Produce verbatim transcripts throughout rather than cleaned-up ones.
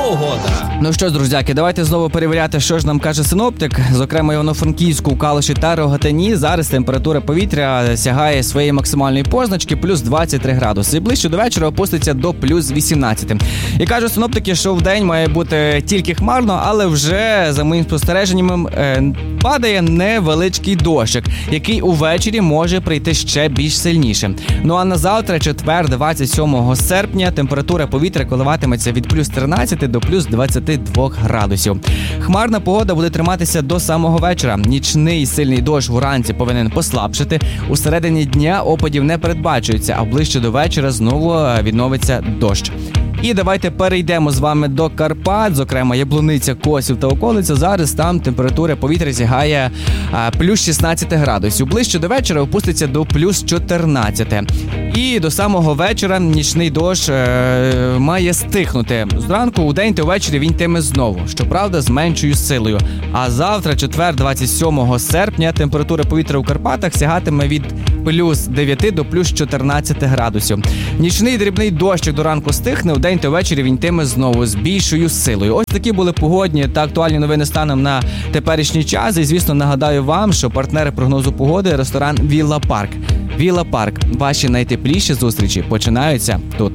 погода. Ну що ж, друзяки, давайте знову перевіряти, що ж нам каже синоптик. Зокрема, Івано-Франківську, Калуші та Рогатині зараз температура повітря сягає своєї максимальної позначки плюс двадцять три градуси. І ближче до вечора опуститься до плюс вісімнадцять. І кажуть синоптики, що в день має бути тільки хмарно, але вже, за моїм спостереженням, е, падає невеличкий дощик, який увечері може прийти ще більш сильніше. Ну а на завтра, четвер, двадцять сьомого серпня, температура повітря коливатиметься від плюс тринадцяти до плюс двадцяти двох градусів. Хмарна погода буде триматися до самого вечора. Нічний сильний дощ вранці повинен послабшити. У середині дня опадів не передбачується, а ближче до вечора знову відновиться дощ. І давайте перейдемо з вами до Карпат, зокрема Яблуниця, Косів та околиця. Зараз там температура повітря сягає а, плюс шістнадцять градусів. Ближче до вечора опуститься до плюс чотирнадцять. І до самого вечора нічний дощ е, має стихнути. Зранку, у день та ввечері він йтиме знову, щоправда, з меншою силою. А завтра, четвер, двадцять сьомого серпня, температура повітря у Карпатах сягатиме від плюс дев'яти до плюс чотирнадцяти градусів. Нічний дрібний дощик до ранку стихне, у день та ввечері він йтиме знову з більшою силою. Ось такі були погодні та актуальні новини станом на теперішній час. І, звісно, нагадаю вам, що партнери прогнозу погоди – ресторан «Вілла Парк». «Вілла Парк» – ваші найтепліші зустрічі починаються тут.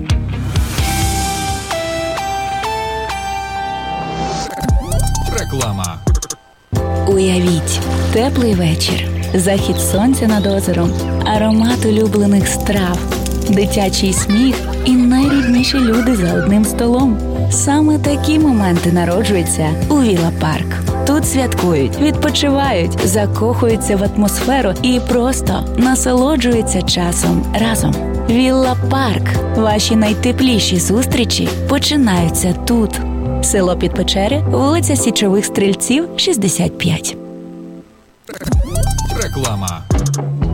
Реклама. Уявіть, теплий вечір, захід сонця над озером, аромат улюблених страв, дитячий сміх і найрідніші люди за одним столом. Саме такі моменти народжуються у Вілла Парк. Тут святкують, відпочивають, закохуються в атмосферу і просто насолоджуються часом разом. Вілла Парк. Ваші найтепліші зустрічі починаються тут. Село Підпечери, вулиця Січових Стрільців, шістдесят п'ять. Реклама.